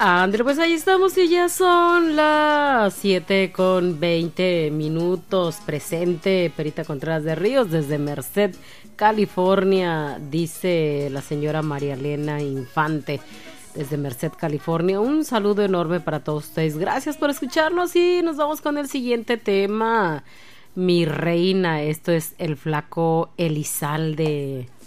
André, pues ahí estamos y ya son las 7:20. Presente Perita Contreras de Ríos desde Merced, California, dice la señora María Elena Infante. Desde Merced, California. Un saludo enorme para todos ustedes. Gracias por escucharnos y nos vamos con el siguiente tema. Mi reina, esto es el Flaco Elizalde.